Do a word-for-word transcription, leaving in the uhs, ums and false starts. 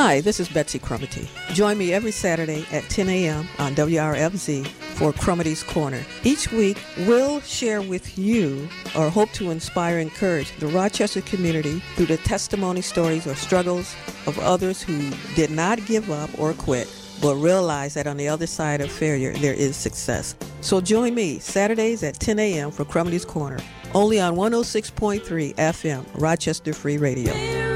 Hi, this is Betsy Crumity. Join me every Saturday at ten a.m. on W R F Z for Crumity's Corner. Each week, we'll share with you or hope to inspire and encourage the Rochester community through the testimony, stories, or struggles of others who did not give up or quit, but realize that on the other side of failure, there is success. So join me Saturdays at ten a.m. for Crumity's Corner, only on one oh six point three F M, Rochester Free Radio.